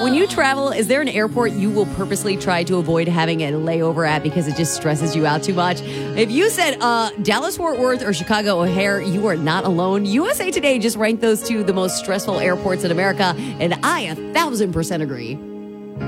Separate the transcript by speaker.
Speaker 1: When you travel, is there an airport you will purposely try to avoid having a layover at because it just stresses you out too much? If you said Dallas Fort Worth or Chicago O'Hare, you are not alone. USA Today just ranked those two the most stressful airports in America, and I 1,000% agree.